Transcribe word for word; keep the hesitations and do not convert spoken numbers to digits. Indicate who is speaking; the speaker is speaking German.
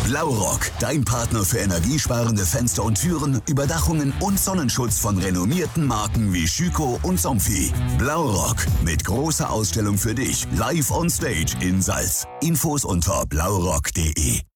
Speaker 1: Blaurock, dein Partner für energiesparende Fenster und Türen, Überdachungen und Sonnenschutz von renommierten Marken wie Schüco und Somfy. Blaurock, mit großer Ausstellung für dich, live on stage in Salz. Infos unter blaurock punkt de.